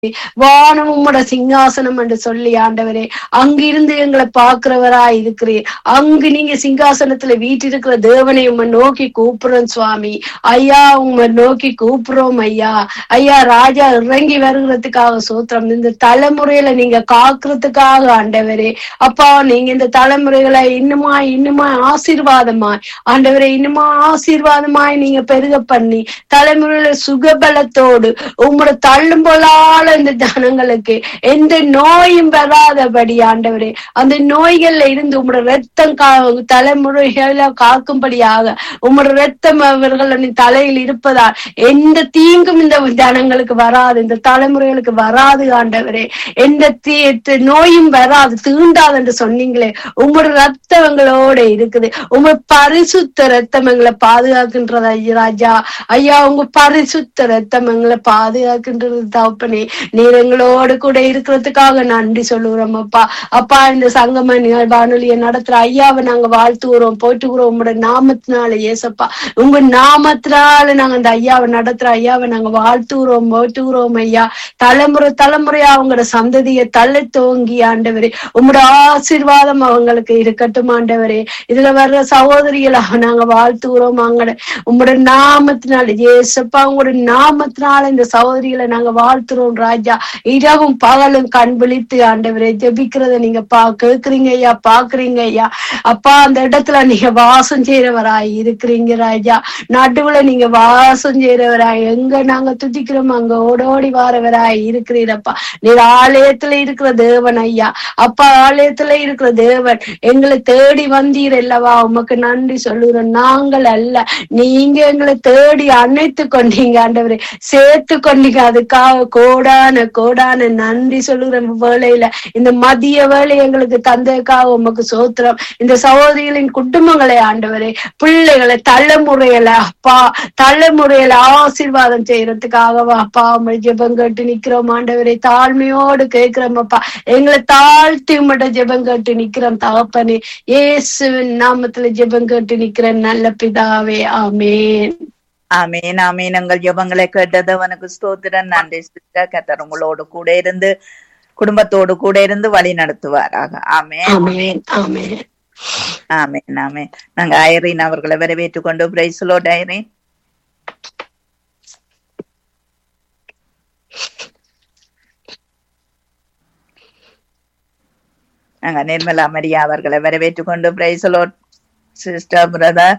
வானம் உம்மோட சிங்காசனம் என்று சொல்லி ஆண்டவரே அங்கிருந்து எங்களை பார்க்கிறவராய் இருக்கிறீர். அங்கு நீங்க சிங்காசனத்துல வீட்டிருக்கிற தேவனை உம்மை நோக்கி கூப்பிடுறோம் சுவாமி. ஐயா உம்மை நோக்கி கூப்பிடுறோம் ஐயா. ஐயா ராஜா இறங்கி வருகிறதுக்காக சூத்திரம். இந்த தலைமுறையில நீங்க காக்குறதுக்காக ஆண்டவரே அப்பா நீங்க இந்த தலைமுறைகளை இன்னுமா ஆசீர்வாதமாய் ஆண்டவரே இன்னுமா ஆசீர்வாதமாய் நீங்க பெருக பண்ணி தலைமுறையில சுகபலத்தோடு உங்களோட தள்ளும் போலால இந்த ஜனங்களுக்கு எந்த நோயும் வராதபடி ஆண்டவரே அந்த நோய்கள்ல இருந்து உங்களோட ரத்தம் தலைமுறைகளை காக்கும்படியாக உங்களோட ரத்தம் அவர்களின் தலையில் இருப்பதால் எந்த தீங்கும் இந்த ஜனங்களுக்கு வராது, இந்த தலைமுறைகளுக்கு வராது ஆண்டவரே. எந்த நோயும் வராது, தீண்டாது என்று சொன்னீங்களே. உங்களோட ரத்தம் எங்களோட இருக்குது. உங்க பரிசுத்த ரத்தம் எங்களை பாதுகாக்கின்றது ராஜா. ஐயா உங்க பரிசுத்த ரத்தம் எங்களை பாதுகாக்கின்றது தகப்பனே. நீர் எங்களோடு கூட இருக்கிறதுக்காக நன்றி சொல்லுகிறோம் அப்பா. அப்பா இந்த சங்கம வானொலியை நடத்துற ஐயாவை நாங்க வாழ்த்துகிறோம், போற்றுகிறோம் உங்களோட நாமத்தினால. ஏசப்பா உங்க நாமத்தினால நாங்க அந்த ஐயாவை நடத்துற ஐயாவை நாங்க வாழ்த்துகிறோம், போற்றுகிறோம் ஐயா. தலைமுறையா அவங்களோட சந்ததியை தள்ளி துவங்கி ஆண்டவரே உங்களோட ஆசீர்வாதம் அவங்களுக்கு இருக்கட்டும் ஆண்டவரே. இதுல வர்ற சகோதரிகளை நாங்க வாழ்த்துகிறோம் உங்களோட நாமத்தினால. ஏசப்பா உங்களோட நாமத்தினால இந்த சகோதரிகளை நாங்க வாழ்த்துறோம் ராஜா. இரவும் பகலும் கண் விழித்து ஆண்டவரே ஜெபிக்கிறத நீங்க கேக்குறீங்க ஐயா, பாக்குறீங்க ஐயா. அப்பா அந்த இடத்துல நீங்க வாசம் செய்யறவராய் இருக்கிறீங்க ராஜா. நடுவுல நீங்க வாசம் செய்யறவராய் எங்க நாங்க துதிக்கிறோம் அங்க ஓடோடி வாரவராய் இருக்கிறீரப்பா. நீர் ஆலயத்துல இருக்கிற தேவன் ஐயா. அப்பா ஆலயத்துல இருக்கிற தேவன் எங்களை தேடி வந்தீர் அல்லவா, உமக்கு நன்றி சொல்லுகிறோம். நாங்கள் அல்ல, நீங்க எங்களை தேடி அணைத்து கொண்டீங்க ஆண்டவரே, சேர்த்து கொண்டீங்க. அதுக்காக கோடான நன்றி சொல்லுகிற வேளையில இந்த மதிய வேலை எங்களுக்கு தந்ததுக்காக உமக்கு சோத்திரம். இந்த சகோதரிகளின் குடும்பங்களை ஆண்டவரே பிள்ளைகளை தலைமுறையில அப்பா தலைமுறையில ஆசீர்வாதம் செய்யறதுக்காகவா அப்பா உங்களை ஜெபம் கேட்டு நிக்கிறோம் ஆண்டவரே. தாழ்மையோடு கேட்கிறோம் அப்பா, எங்களை தாழ்த்தி உம்மட்ட ஜெபம் கேட்டு நிக்கிறோம் தகப்பனே. இயேசுவின் நாமத்துல ஜெபம் கேட்டு நிக்கிறேன் நல்ல பிதாவே, ஆமேன். ஆமேன் ஆமேன். எங்கள் ஜெபங்களை கேட்டது உனக்கு ஸ்தோத்திரம். நன்றி சிஸ்டர். கர்த்தர் உங்களோடு கூட இருந்து குடும்பத்தோடு கூட இருந்து வழி நடத்துவாராக. ஆமேன் ஆமேன் ஆமேன் ஆமேன் ஆமேன். நாங்க ஐரீன் அவர்களை வரவேற்றுக் கொண்டு பிரைஸ் தி லார்ட் ஐரீன். நாங்க நிர்மலா மரியா அவர்களை வரவேற்றுக் கொண்டு praise the Lord sister brother.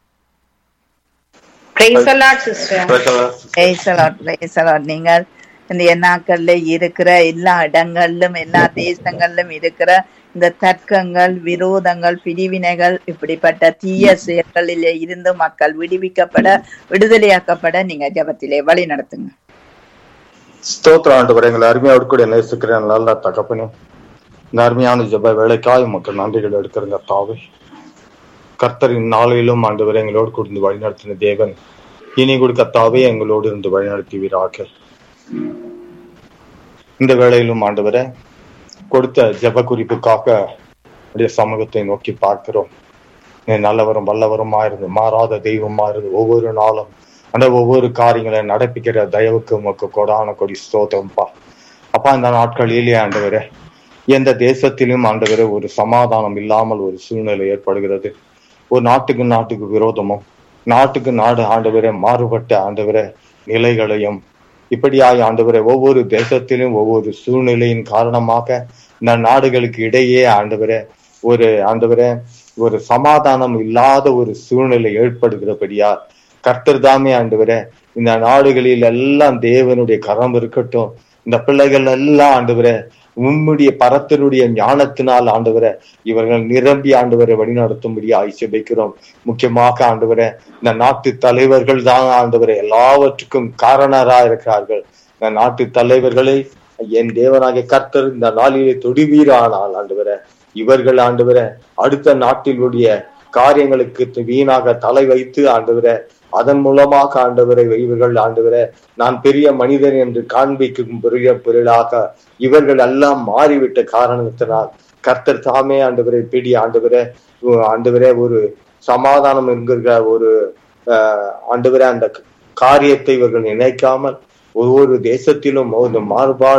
நீங்கள் இந்த நாட்கள்ல இருக்கிற எல்லா இடங்களிலும் எல்லா தேசங்களிலும் இருக்கிற இந்த தர்க்கங்கள், விரோதங்கள், பிரிவினைகள், இப்படிப்பட்ட தீய செயல்களிலே இருந்து மக்கள் விடுவிக்கப்பட விடுதலையாக்கப்பட நீங்க ஜெபத்திலே வழி நடத்துங்க. ஸ்தோத்திரம் ஆண்டவரே. எங்களை அருமையோடு கூட நேசிக்கிறேன் நல்ல தகப்பனே. இந்த அருமையான ஜெப வேலைக்காய் மக்கள் நன்றிகள் எடுக்கிறங்க தாவே. கர்த்தரின் நாளிலும் ஆண்டவரை எங்களோடு கூர்ந்து வழிநடத்தின தேவன் இனி கொடுக்க தாவே எங்களோடு இருந்து வழிநடத்துவீராக. இந்த வேளையிலும் ஆண்டவரை கொடுத்த ஜெப குறிப்புக்காக சமூகத்தை நோக்கி பார்க்கிறோம். நல்லவரும் வல்லவருமா இருந்து மாறாத தெய்வமா இருந்து ஒவ்வொரு நாளும் அந்த ஒவ்வொரு காரியங்களை நடப்பிக்கிற தயவுக்கு உமக்கு கொடான கொடி ஸ்தோத்திரம்பா. அப்பா இந்த நாட்களிலே ஆண்டவரை எந்த தேசத்திலும் ஆண்டவரை ஒரு சமாதானம் இல்லாமல் ஒரு சூழ்நிலை ஏற்படுகிறது. ஒரு நாட்டுக்கு விரோதமும் நாட்டுக்கு நாடு ஆண்டவரை மாறுபட்ட ஆண்டவரை நிலைகளையும் இப்படியாய் ஆண்டவரை ஒவ்வொரு தேசத்திலும் ஒவ்வொரு சூழ்நிலையின் காரணமாக இந்த நாடுகளுக்கு இடையே ஆண்டவரை ஒரு சமாதானம் இல்லாத ஒரு சூழ்நிலை ஏற்படுகிறபடியா கர்த்தர் தாமே ஆண்டவரை இந்த நாடுகளில் எல்லாம் தேவனுடைய கரம் இருக்கட்டும். இந்த பிள்ளைகள் எல்லாம் ஆண்டவரை உம்முடைய பரத்தினுடைய ஞானத்தினால் ஆண்டவரை இவர்கள் நிரம்பி ஆண்டவரை வழிநடத்தும்படியா ஆய்ச்சபிக்கிறோம். முக்கியமாக ஆண்டவரை இந்த நாட்டு தலைவர்கள் தான் ஆண்டவரை எல்லாவற்றுக்கும் காரணரா இருக்கிறார்கள். இந்த நாட்டு தலைவர்களை என் தேவனாகிய கர்த்தர் இந்த நாளிலே தொடுவீரானால் ஆண்டவரை இவர்கள் ஆண்டவரை அடுத்த நாட்டிலுடைய காரியங்களுக்கு வீணாக தலை வைத்து ஆண்டவரை அதன் மூலமாக ஆண்டவரை இவர்கள் ஆண்டவரை நான் பெரிய மனிதன் என்று காண்பிக்கும் பெரிய பொருளாக இவர்கள் எல்லாம் மாறிவிட்ட காரணத்தினால் கர்த்தர் தாமே ஆண்டவரை பிடி ஆண்டவரே ஒரு சமாதானம் என்கிற ஒரு ஆண்டவரே அந்த காரியத்தை இவர்கள் நினைக்காமல் ஒவ்வொரு தேசத்திலும் ஒரு மாறுபாடு